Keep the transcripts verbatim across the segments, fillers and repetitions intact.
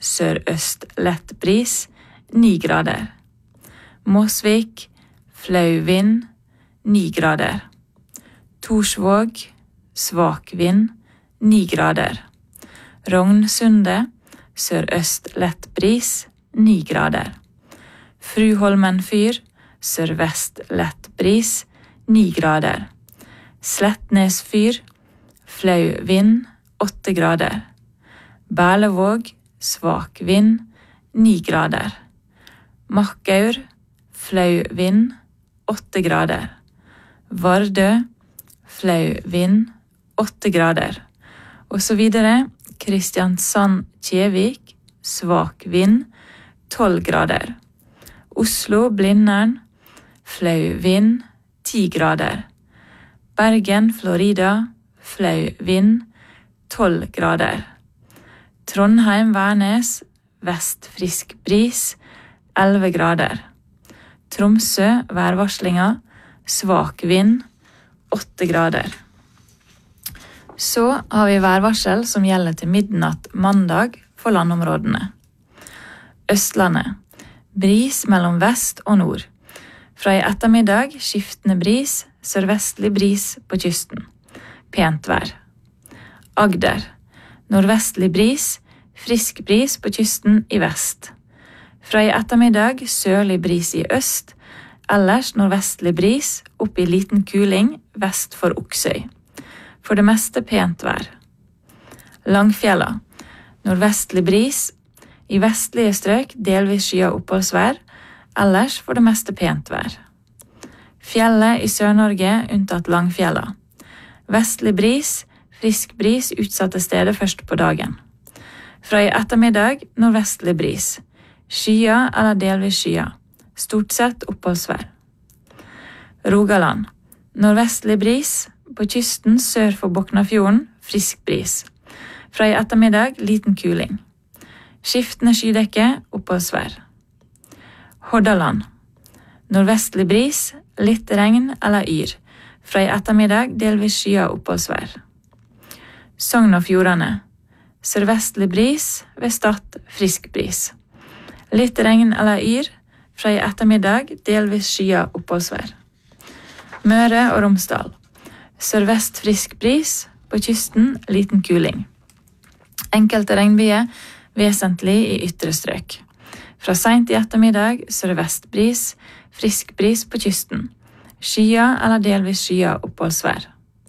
sørøst lett bris, ni grader. Mosvik, flau vind, ni grader. Torsvåg, svak vind, ni grader. Rognsundet, sørøst lett bris, ni grader. Fruholmen fyr, sørvest lett bris, ni grader. Slettnes fyr, flau vind, åtte grader. Berlevåg, svak vind, ni grader. Makkaur, flau vind, åtte grader. Vardø, flau vind, åtte grader. Og så videre, Kristiansand-Kjevik, svak vind, tolv grader. Oslo-Blindern, flau vind, ti grader. Bergen-Florida, flau vind, tolv grader. Trondheim-Værnes, vest frisk bris, elleve grader. Tromsø, værvarslinga, svak vind, åtte grader. Så har vi værvarsel som gjelder til midnatt mandag for landområdene. Østlandet, bris mellom vest og nord. Fra i ettermiddag skiftende bris, sørvestlig bris på kysten. Pent vær. Agder, nordvestlig bris, frisk bris på kysten i vest. Fra i ettermiddag sørlig bris i øst, ellers nordvestlig bris opp i liten kuling vest for Oksøy. For det meste pent vær. Langfjella, nordvestlig bris, i vestlige strøk delvis skya oppholdsvær, ellers for det meste pent vær. Fjellet i Sør-Norge unntatt Langfjella. Vestlig bris, frisk bris utsatte stedet først på dagen. Fra i ettermiddag nordvestlig bris. Skya eller delvis skya. Stort sett oppholdsvær. Rogaland. Nordvestlig bris. På kysten sør for Boknafjorden frisk bris. Fra i ettermiddag liten kuling. Skiftende skydekke oppholdsvær. Hordaland. Nordvestlig bris. Litt regn eller yr. Fra i ettermiddag delvis skya oppholdsvær. Sogn og Fjordane. Sørvestlig bris, ved Stad frisk bris. Litt regn eller yr, fra i ettermiddag delvis skya oppholdsvær. Møre og Romsdal. Sørvest frisk bris, på kysten liten kuling. Enkelte regnbyer, vesentlig i ytre strøk. Fra sent i ettermiddag sørvest bris, frisk bris på kysten. Skya eller delvis skya oppholdsvær.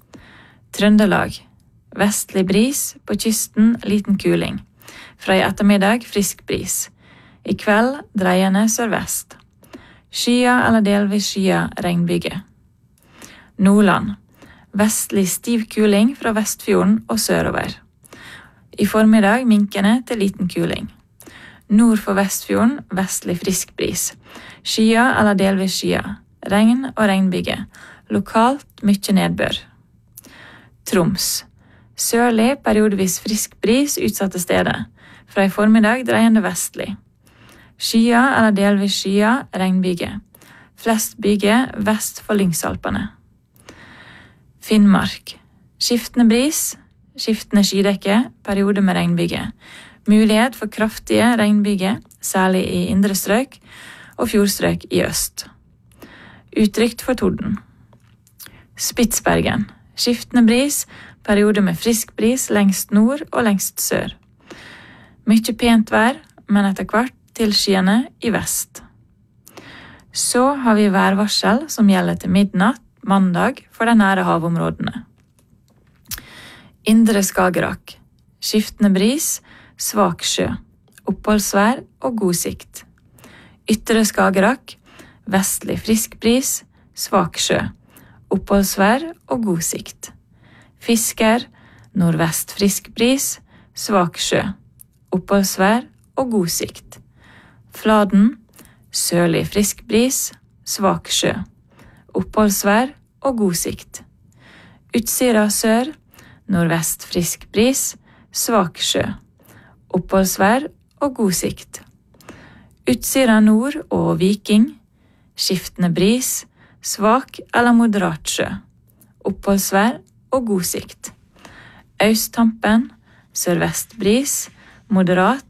Trøndelag. Vestlig bris, på kysten liten kuling. Fra i ettermiddag frisk bris. I kveld dreiende sørvest. Skya eller delvis skya regnbyge. Nordland. Vestlig stiv kuling fra Vestfjorden og sørover. I formiddag minkende til liten kuling. Nord for Vestfjorden vestlig frisk bris. Skya eller delvis skya. Regn og regnbyge. Lokalt mye nedbør. Troms. Sørlig periodevis frisk bris utsatte stedet. Fra i formiddag dreiende vestlig. Skya eller delvis skya regnbyge. Flest byge vest for Lyngsalpene. Finnmark. Skiftende bris, skiftende skydekke, periode med regnbyge. Mulighet for kraftige regnbyge, særlig i indre strøk og fjordstrøk i øst. Utrygt for torden. Spitsbergen. Skiftende bris, periode med frisk bris lengst nord og lengst sør. Mye pent vær, men etter hvert tilskyende i vest. Så har vi værvarsel som gjelder til midnatt mandag for de nære havområdene. Indre Skagerrak. Skiftende bris, svak sjø. Oppholdsvær og god sikt. Ytre Skagerrak. Vestlig frisk bris, svak sjø. Oppholdsvær og god sikt. Fisker. Nordvest frisk bris, svak sjø. Oppholdsvær og god sikt. Fladen. Sørlig frisk bris, svak sjø. Oppholdsvær og god sikt. Utsira sør, nordvest frisk bris, svak sjø. Oppholdsvær og god sikt. Utsira nord og Viking, skiftende bris, svak eller moderat sjø. Oppholdsvær og god sikt. Østtampen, sørvest bris, moderat